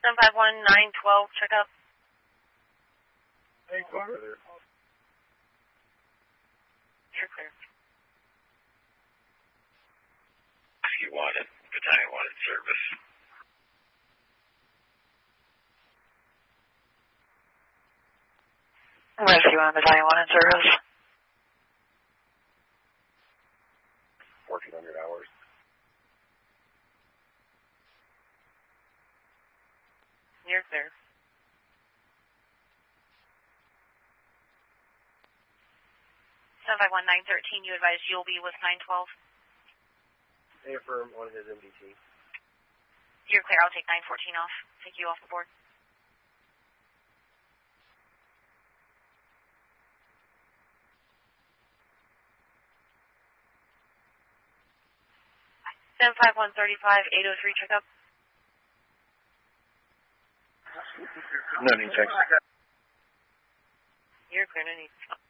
751-912, check up. Hey, go over there. You're clear. You wanted, battalion wanted service. Rescue 1, battalion 1 in service. 1,400 hours. You're clear. 751-913, you advise you'll be with 912. They affirm on his MDT. You're clear, I'll take 914 off. Take you off the board. Seven 5-1-35-803, check up. No need, thanks. You're clear, no need.